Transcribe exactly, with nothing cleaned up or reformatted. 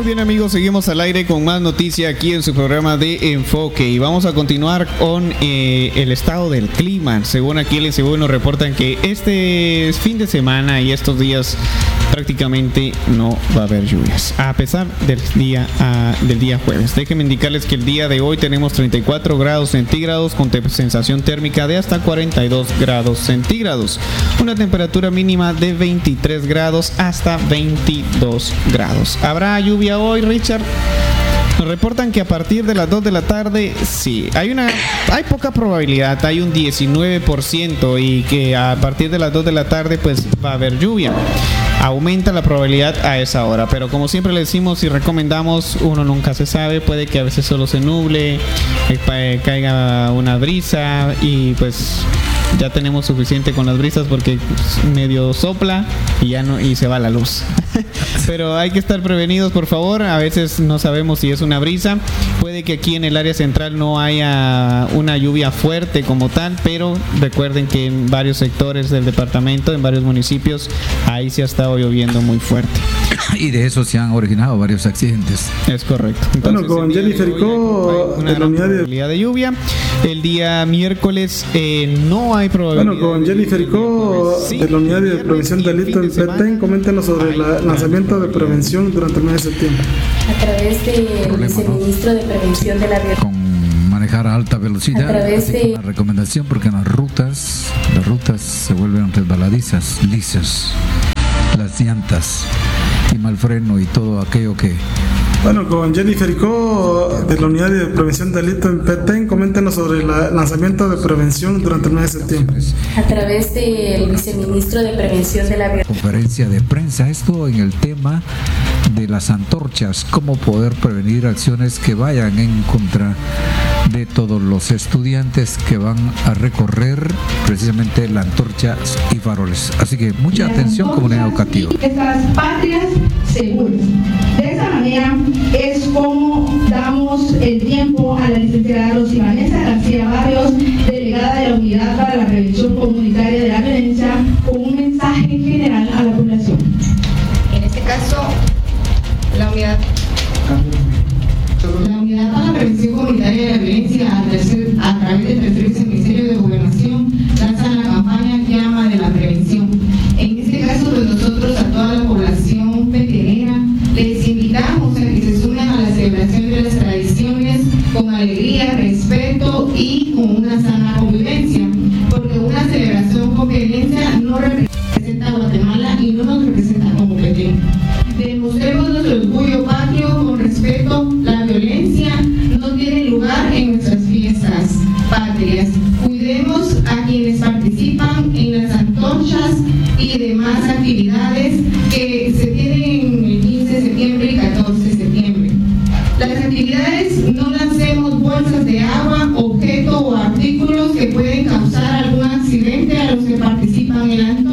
Muy bien, amigos, seguimos al aire con más noticia aquí en su programa de Enfoque y vamos a continuar con eh, el estado del clima. Según aquí el Insebu nos reportan que este fin de semana y estos días prácticamente no va a haber lluvias, a pesar del día, uh, del día jueves. Déjenme indicarles que el día de hoy tenemos treinta y cuatro grados centígrados con te- sensación térmica de hasta cuarenta y dos grados centígrados. Una temperatura mínima de veintitrés grados hasta veintidós grados. ¿Habrá lluvia hoy, Richard? Nos reportan que a partir de las dos de la tarde, sí, hay una, hay poca probabilidad, hay un diecinueve por ciento, y que a partir de las dos de la tarde pues va a haber lluvia. Aumenta la probabilidad a esa hora, pero como siempre le decimos y recomendamos, uno nunca se sabe, puede que a veces solo se nuble, eh, caiga una brisa y pues ya tenemos suficiente con las brisas porque medio sopla y ya no y se va la luz. Pero hay que estar prevenidos, por favor. A veces no sabemos si es una brisa. Puede que aquí en el área central no haya una lluvia fuerte como tal, pero recuerden que en varios sectores del departamento, en varios municipios, ahí se ha estado lloviendo muy fuerte. Y de eso se han originado varios accidentes. Es correcto. Entonces, bueno, con Jennifer Icó, una gran probabilidad de lluvia. El día miércoles eh, no hay probabilidad. Bueno, con Jennifer Icó, sí, de la Unidad de Prevención de Delito en Petén, coméntenos sobre el lanzamiento de prevención durante el mes de septiembre. A través del Problema, viceministro ¿no? de Prevención de la Violencia. Con manejar a alta velocidad. A través así de- que una recomendación, porque en las rutas, las rutas se vuelven resbaladizas, lisas, las llantas y mal freno y todo aquello que Bueno, con Jennifer Icó, de la Unidad de Prevención de Delito en Petén, coméntenos sobre el lanzamiento de prevención durante el mes de septiembre. A través del viceministro de Prevención de la Violencia. conferencia de prensa, esto en el tema de las antorchas, cómo poder prevenir acciones que vayan en contra de todos los estudiantes que van a recorrer precisamente la antorcha y faroles. Así que mucha atención, comunidad educativa. Estas patrias seguras. De esa manera es como damos el tiempo a la licenciada Rosy Vanessa García Barrios, delegada de la Unidad para la Prevención Comunitaria de la Violencia, con un mensaje general a la población. En este caso, la unidad La Unidad para la Prevención Comunitaria de la Violencia, a, tercer, a través del tercer viceministerio de Gobernación, lanza la campaña Llama de la Prevención. En este caso, pues nosotros a toda la población petenera les invitamos a que se sumen a la celebración de las tradiciones con alegría, respeto y con una sana convivencia, porque una celebración con violencia no representa a Guatemala y no nos representa como Petén. Demostremos nuestro orgullo patrio con respeto. La violencia no tiene lugar en nuestras fiestas patrias. Cuidemos a quienes participan en las antorchas y demás actividades que se tienen el quince de septiembre y catorce de septiembre. Las actividades, no lancemos bolsas de agua, objetos o artículos que pueden causar algún accidente a los que participan en las